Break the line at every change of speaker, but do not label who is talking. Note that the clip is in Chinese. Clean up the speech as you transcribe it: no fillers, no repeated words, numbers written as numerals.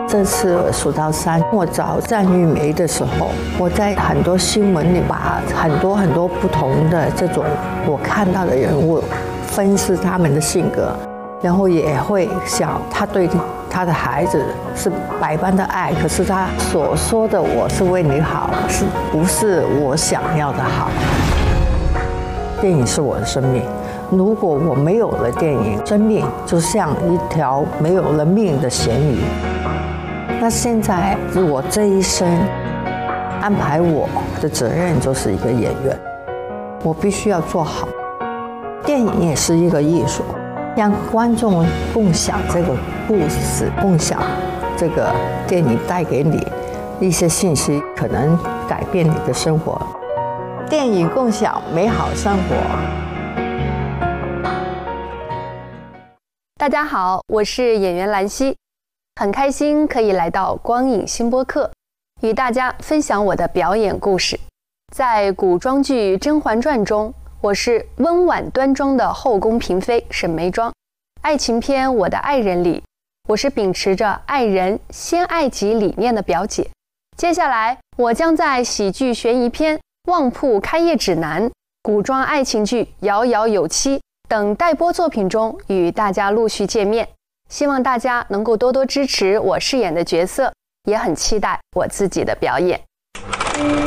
这次数到3，我找战玉梅的时候，我在很多新闻里把很多不同的这种我看到的人物分析他们的性格，然后也会想他对他的孩子是百般的爱，可是他所说的我是为你好，是不是我想要的好？电影是我的生命，如果我没有了电影，生命就像一条没有了命的咸鱼。那现在我这一生安排我的责任就是一个演员，我必须要做好。电影也是一个艺术，让观众共享这个故事，共享这个电影带给你一些信息，可能改变你的生活。电影共享美好生活。
大家好，我是演员兰溪，很开心可以来到光影新播客，与大家分享我的表演故事。在古装剧《甄嬛传》中，我是温婉端庄的后宫嫔妃沈眉庄。爱情片《我的爱人》里，我是秉持着爱人先爱己理念的表姐。接下来，我将在喜剧悬疑片《旺铺开业指南》、古装爱情剧《遥遥有期》等待播作品中与大家陆续见面。希望大家能够多多支持我饰演的角色，也很期待我自己的表演。